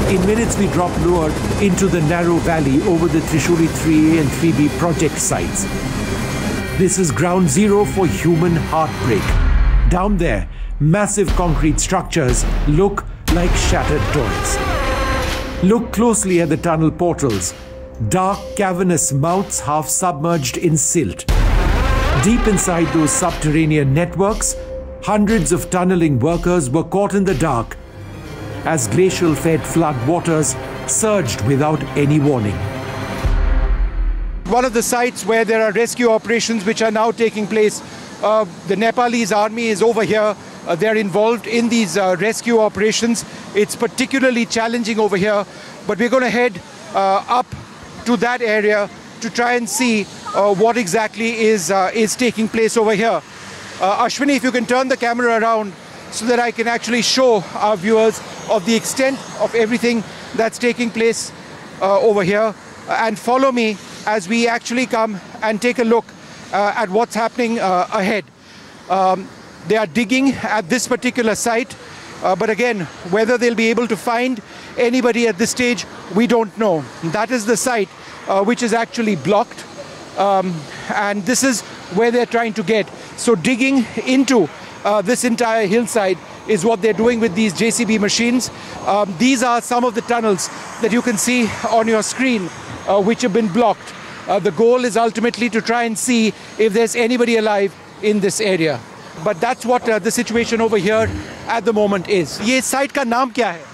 In minutes, we drop lower into the narrow valley over the Trishuli 3A and 3B project sites. This is ground zero for human heartbreak. Down there, massive concrete structures look like shattered toys. Look closely at the tunnel portals. Dark, cavernous mouths half submerged in silt. Deep inside those subterranean networks, hundreds of tunneling workers were caught in the dark as glacial-fed flood waters surged without any warning. One of the sites where there are rescue operations which are now taking place, the Nepalese army is over here. They're involved in these rescue operations. It's particularly challenging over here, but we're going to head up to that area to try and see what exactly is taking place over here. Ashwini, if you can turn the camera around so that I can actually show our viewers of the extent of everything that's taking place over here, and follow me as we actually come and take a look at what's happening ahead. They are digging at this particular site, but again, whether they'll be able to find anybody at this stage, we don't know. That is the site which is actually blocked, and this is where they're trying to get. So digging into this entire hillside is what they're doing with these JCB machines. These are some of the tunnels that you can see on your screen which have been blocked. The goal is ultimately to try and see if there's anybody alive in this area. But that's what the situation over here at the moment is. ये site का नाम क्या है?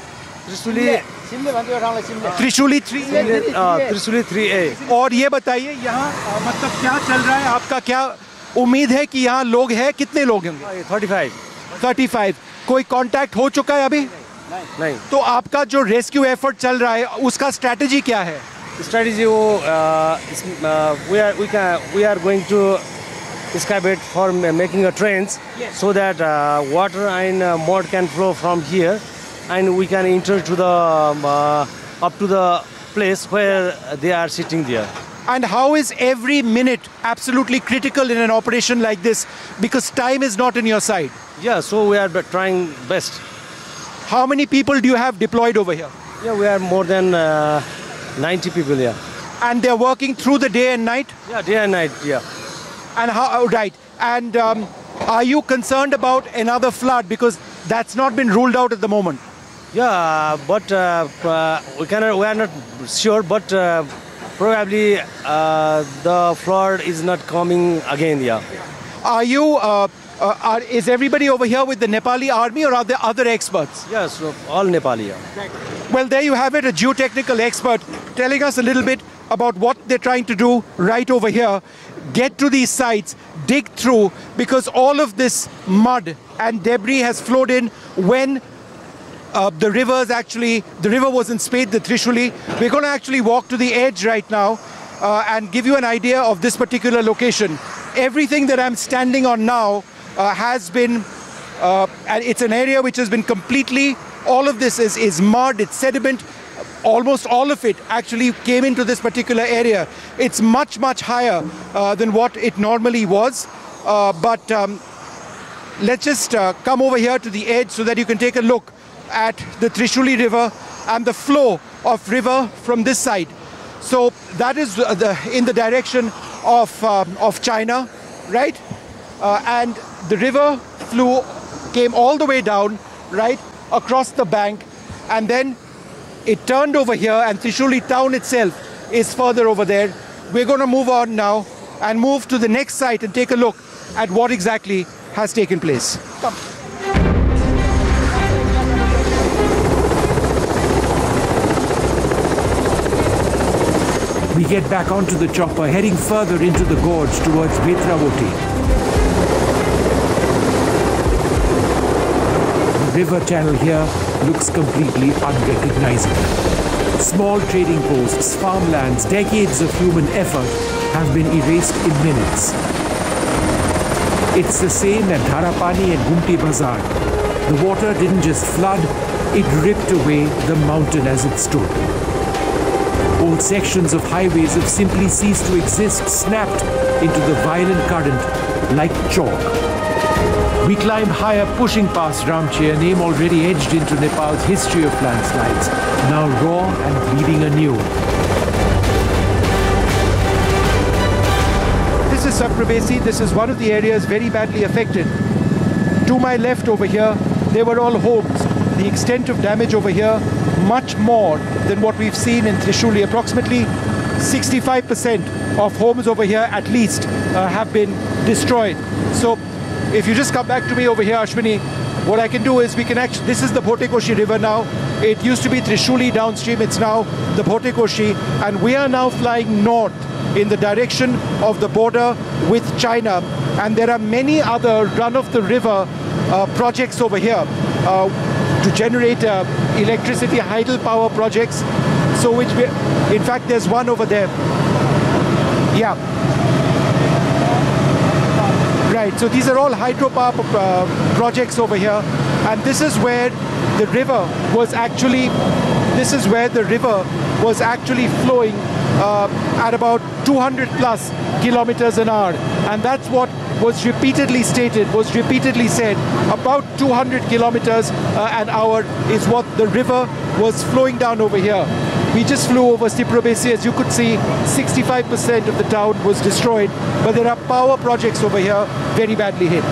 Trishuli 3A। Trishuli 3A। और ये बताइए यहाँ मतलब क्या चल रहा है, आपका क्या उम्मीद है कि यहाँ लोग हैं, कितने लोग होंगे? 35। कोई कांटेक्ट हो चुका है अभी? नहीं। तो आपका जो रेस्क्यू एफर्ट चल रहा है उसका स्ट्रेटजी क्या है? Strategy, we are going to excavate for making a trench, yes, so that water and mud can flow from here, and we can enter to the up to the place where they are sitting there. And how is every minute absolutely critical in an operation like this, because time is not in your side? Yeah, so we are trying best. How many people do you have deployed over here? Yeah, we are more than 90 people here. And they're working through the day and night? Yeah, day and night, yeah. And how, right. And are you concerned about another flood? Because that's not been ruled out at the moment. Yeah, but we are not sure, but probably the flood is not coming again, yeah. Are you, is everybody over here with the Nepali army, or are there other experts? Yes, all Nepali, yeah. Well, there you have it, a geotechnical expert telling us a little bit about what they're trying to do right over here. Get to these sites, dig through, because all of this mud and debris has flowed in when the river was in spate, the Trishuli. We're going to actually walk to the edge right now and give you an idea of this particular location. Everything that I'm standing on now has been, and it's an area which has been completely, all of this is mud, it's sediment. Almost all of it actually came into this particular area. It's much, much higher than what it normally was. But let's just come over here to the edge so that you can take a look at the Trishuli River and the flow of river from this side. So that is in the direction of China, right? And the river came all the way down, right, across the bank, and then it turned over here, and Trishuli town itself is further over there. We're going to move on now and move to the next site and take a look at what exactly has taken place. Come. We get back onto the chopper, heading further into the gorge towards Betravoti. The river channel here looks completely unrecognizable. Small trading posts, farmlands, decades of human effort have been erased in minutes. It's the same at Dharapani and Gumti Bazar. The water didn't just flood, it ripped away the mountain as it stood. Old sections of highways have simply ceased to exist, snapped into the violent current like chalk. We climb higher, pushing past Ramche, a name already edged into Nepal's history of landslides, now raw and bleeding anew. This is Saprabesi. This is one of the areas very badly affected. To my left over here, they were all homes. The extent of damage over here, much more than what we've seen in Trishuli. Approximately 65% of homes over here, at least, have been destroyed. So, if you just come back to me over here, Ashwini, what I can do is we can actually, this is the Bhotekoshi river now. It used to be Trishuli downstream, it's now the Bhotekoshi, and we are now flying north in the direction of the border with China. And there are many other run-of-the-river projects over here to generate electricity, tidal power projects. So which we, in fact, there's one over there. Yeah. Right, so these are all hydropower projects over here, and this is where the river was actually, flowing at about 200 plus kilometers an hour, and that's what was repeatedly stated, was repeatedly said. About 200 kilometers an hour is what the river was flowing down over here. We just flew over Saprabesi. As you could see, 65% of the town was destroyed, but there are power projects over here very badly hit.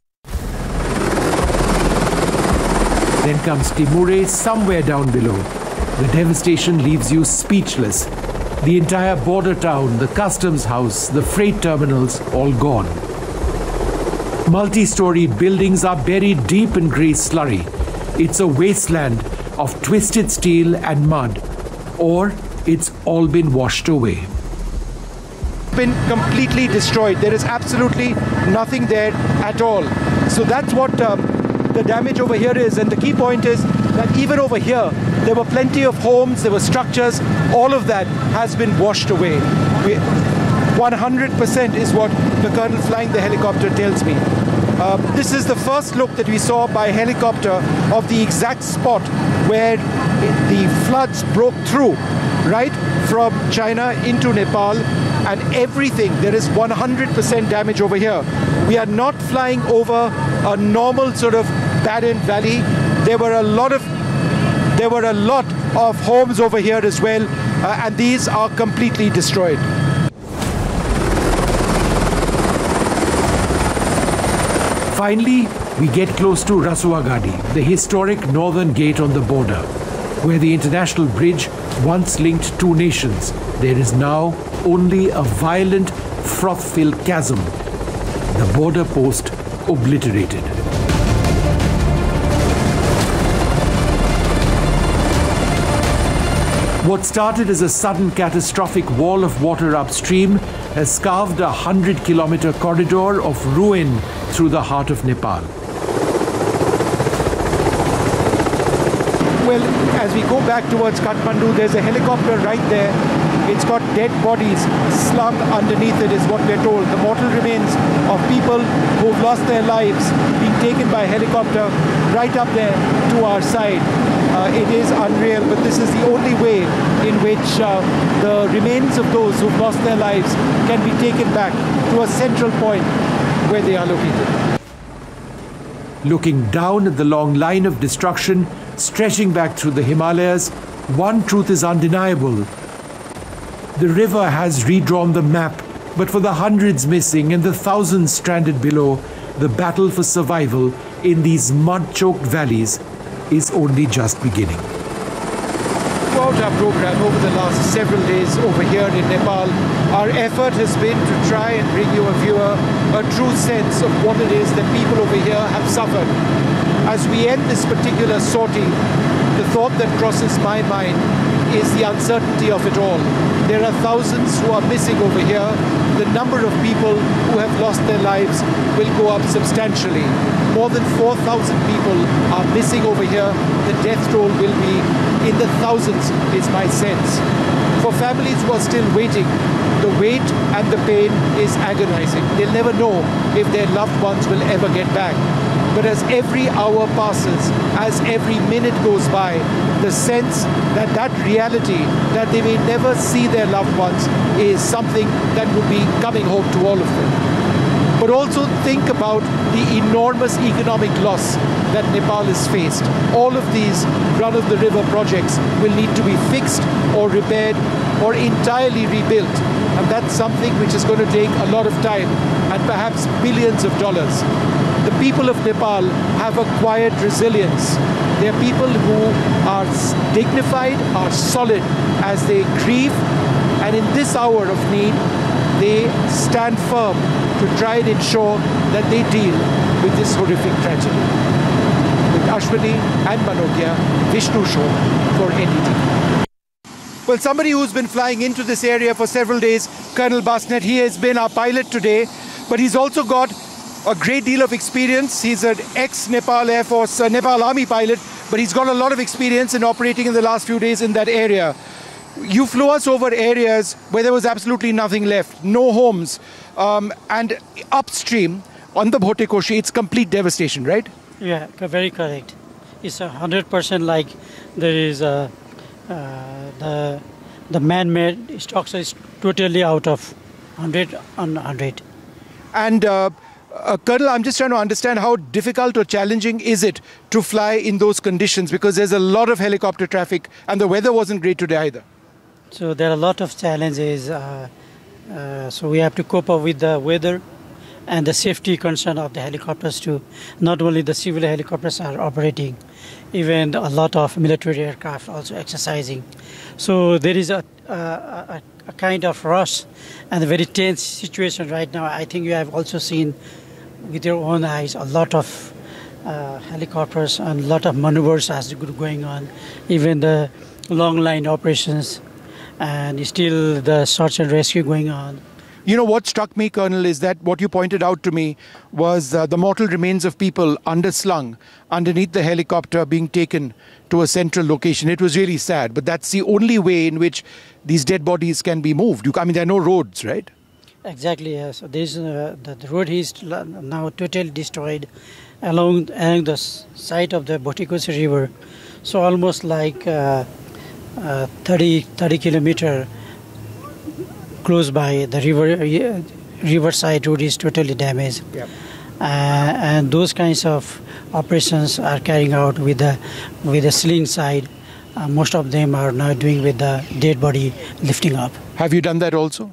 Then comes Timure, somewhere down below. The devastation leaves you speechless. The entire border town, the customs house, the freight terminals, all gone. Multi-storied buildings are buried deep in grey slurry. It's a wasteland of twisted steel and mud. Or it's all been washed away. Been completely destroyed. There is absolutely nothing there at all. So that's what the damage over here is. And the key point is that even over here, there were plenty of homes, there were structures, all of that has been washed away. 100% is what the colonel flying the helicopter tells me. This is the first look that we saw by helicopter of the exact spot where the floods broke through, right from China into Nepal, and everything, there is 100% damage over here. We are not flying over a normal sort of barren valley. There were a lot of homes over here as well, and these are completely destroyed. Finally, we get close to Rasuagadi, the historic northern gate on the border, where the international bridge once linked two nations. There is now only a violent, froth-filled chasm. The border post obliterated. What started as a sudden catastrophic wall of water upstream has carved a 100-kilometer corridor of ruin through the heart of Nepal. Well, as we go back towards Kathmandu, there's a helicopter right there. It's got dead bodies slung underneath it, is what we're told. The mortal remains of people who've lost their lives being taken by helicopter right up there to our side. It is unreal, but this is the only way in which the remains of those who've lost their lives can be taken back to a central point where they are located. Looking down at the long line of destruction stretching back through the Himalayas, one truth is undeniable. The river has redrawn the map, but for the hundreds missing and the thousands stranded below, the battle for survival in these mud-choked valleys is only just beginning. Throughout our program over the last several days over here in Nepal, our effort has been to try and bring you a true sense of what it is that people over here have suffered. As we end this particular sortie, the thought that crosses my mind is the uncertainty of it all. There are thousands who are missing over here. The number of people who have lost their lives will go up substantially. More than 4,000 people are missing over here. The death toll will be in the thousands, is my sense. For families who are still waiting, the wait and the pain is agonizing. They'll never know if their loved ones will ever get back. But as every hour passes, as every minute goes by, the sense that that reality, that they may never see their loved ones, is something that would be coming home to all of them. but also think about the enormous economic loss that Nepal has faced. All of these run-of-the-river projects will need to be fixed or repaired or entirely rebuilt. And that's something which is going to take a lot of time and perhaps billions of dollars. The people of Nepal have acquired resilience. They are people who are dignified, are solid as they grieve, and in this hour of need, they stand firm to try and ensure that they deal with this horrific tragedy. With Ashwini and Manogya, Vishnu Show for NDTV. Well, somebody who's been flying into this area for several days, Colonel Basnet, he has been our pilot today, but he's also got a great deal of experience. He's an ex-Nepal Air Force, Nepal Army pilot, but he's got a lot of experience in operating in the last few days in that area. You flew us over areas where there was absolutely nothing left, no homes, and upstream on the Bhote Koshi, it's complete devastation, right? Yeah, very correct. It's 100% like there is the man-made structure is totally out of 100 on 100. And Colonel, I'm just trying to understand how difficult or challenging is it to fly in those conditions, because there's a lot of helicopter traffic and the weather wasn't great today either. So there are a lot of challenges. So we have to cope up with the weather and the safety concern of the helicopters too. Not only the civil helicopters are operating, even a lot of military aircraft also exercising. So there is a kind of rush and a very tense situation right now. I think you have also seen with your own eyes a lot of helicopters and a lot of maneuvers as going on, even the long line operations, and still the search and rescue going on. You know, what struck me, Colonel, is that what you pointed out to me was the mortal remains of people underslung underneath the helicopter being taken to a central location. It was really sad, but that's the only way in which these dead bodies can be moved. I mean, there are no roads, right? Exactly, yes. There's, the road is now totally destroyed along the side of the Bhote Koshi river. So almost like 30 kilometer close by the riverside road is totally damaged. Yep. And those kinds of operations are carrying out with the sling side. Most of them are now doing with the dead body lifting up. Have you done that also?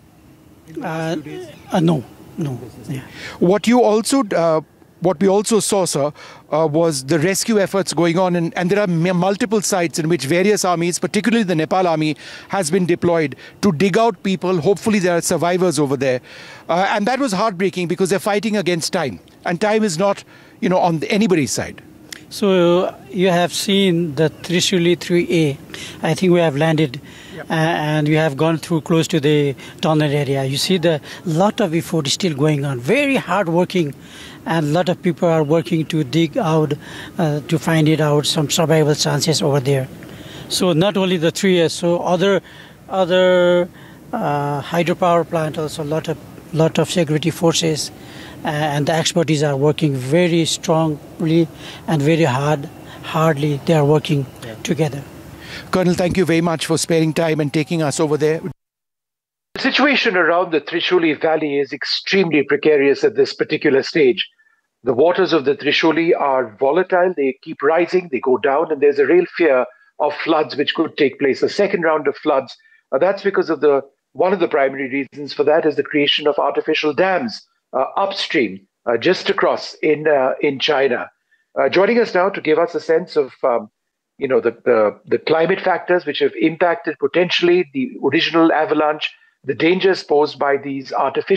No. Yeah. What we also saw, sir, was the rescue efforts going on, and there are multiple sites in which various armies, particularly the Nepal Army, has been deployed to dig out people. Hopefully there are survivors over there. And that was heartbreaking because they're fighting against time. And time is not, on anybody's side. So you have seen the Trishuli 3A. I think we have landed. Yep. And we have gone through close to the tunnel area. You see the lot of effort is still going on. Very hard working, and a lot of people are working to dig out, to find it out, some survival chances over there. So not only the 3S, so other hydropower plant also, lot of security forces and the expertise are working very strongly and very hardly they are working together. Colonel, thank you very much for sparing time and taking us over there. The situation around the Trishuli Valley is extremely precarious at this particular stage. The waters of the Trishuli are volatile, they keep rising, they go down, and there's a real fear of floods which could take place. A second round of floods, that's because of one of the primary reasons for that is the creation of artificial dams upstream, just across in China. Joining us now to give us a sense of the climate factors which have impacted potentially the original avalanche, the dangers posed by these artificial